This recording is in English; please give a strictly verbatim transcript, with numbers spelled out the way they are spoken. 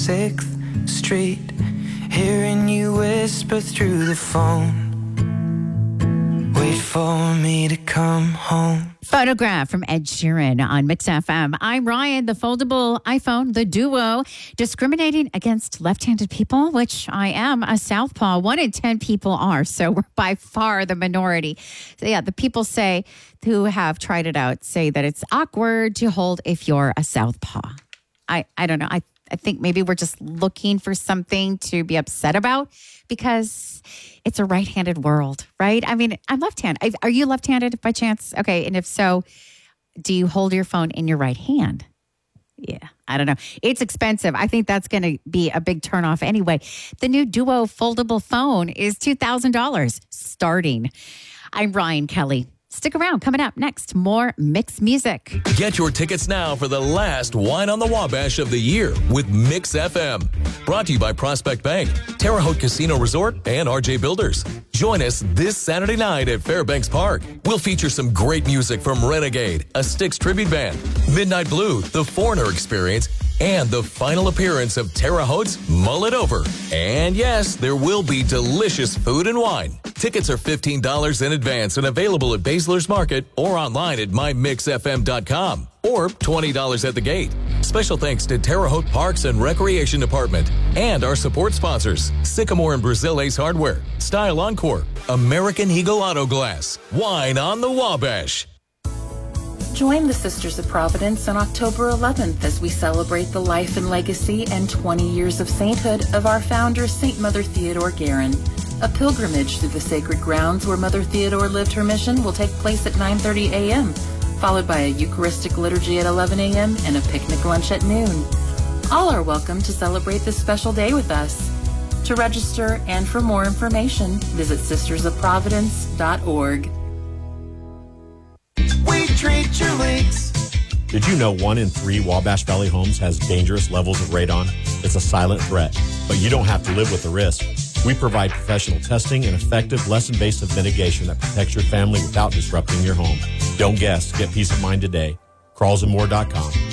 sixth Street, hearing you whisper through the phone. Wait for me to come home. Photograph from Ed Sheeran on Mix F M. I'm Ryan, the foldable iPhone, the Duo, discriminating against left-handed people, which I am a southpaw. One in ten people are, so we're by far the minority. So yeah, the people say who have tried it out say that it's awkward to hold if you're a southpaw. I, I don't know. I, I think maybe we're just looking for something to be upset about because it's a right-handed world, right? I mean, I'm left-handed. Are you left-handed by chance? Okay, and if so, do you hold your phone in your right hand? Yeah, I don't know. It's expensive. I think that's going to be a big turnoff anyway. The new Duo foldable phone is two thousand dollars starting. I'm Ryan Kelly. Stick around. Coming up next, more Mix music. Get your tickets now for the last Wine on the Wabash of the year with Mix F M. Brought to you by Prospect Bank, Terre Haute Casino Resort, and R J Builders. Join us this Saturday night at Fairbanks Park. We'll feature some great music from Renegade, a Styx tribute band, Midnight Blue, The Foreigner Experience, and the final appearance of Terre Haute's Mull It Over. And yes, there will be delicious food and wine. Tickets are fifteen dollars in advance and available at Basler's Market or online at my mix f m dot com or twenty dollars at the gate. Special thanks to Terre Haute Parks and Recreation Department and our support sponsors, Sycamore and Brazil Ace Hardware, Style Encore, American Eagle Auto Glass, Wine on the Wabash. Join the Sisters of Providence on October eleventh as we celebrate the life and legacy and twenty years of sainthood of our founder, Saint Mother Theodore Guerin. A pilgrimage through the sacred grounds where Mother Theodore lived her mission will take place at nine thirty a.m., followed by a Eucharistic liturgy at eleven a.m. and a picnic lunch at noon. All are welcome to celebrate this special day with us. To register and for more information, visit sisters of providence dot org. We treat your leaks. Did you know one in three Wabash Valley homes has dangerous levels of radon? It's a silent threat, but you don't have to live with the risk. We provide professional testing and effective, less invasive mitigation that protects your family without disrupting your home. Don't guess. Get peace of mind today. crawls and more dot com.